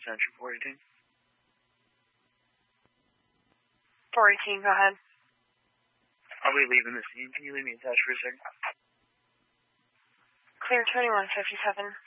Century 418. 418, go ahead. I'll be leaving the scene. Can you leave me a touch for a second? Clear 2157.